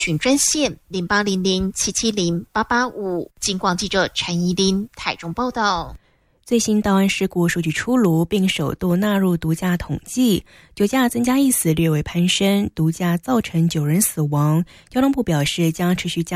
群专线0800770885。警广记者陈怡琳台中报道。 最新道安事故数据出炉，并首度纳入毒驾统计，酒驾增加1死略为攀升，毒驾造成9人死亡。交通部表示将持续加